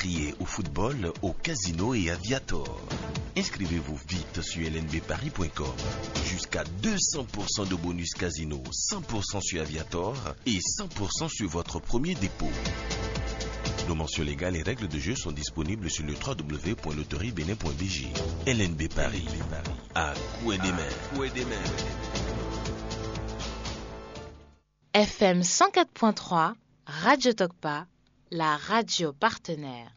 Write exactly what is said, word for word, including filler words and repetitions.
expatriés au football, au casino et à Viator. Inscrivez-vous vite sur l n b paris point com. Jusqu'à deux cents pour cent de bonus casino, cent pour cent sur Aviator et cent pour cent sur votre premier dépôt. Nos mentions légales et règles de jeu sont disponibles sur le w w w point loterie bénin point b j. L N B Paris, à Coué des Mers. F M cent quatre point trois, Radio Tokpa, la radio partenaire.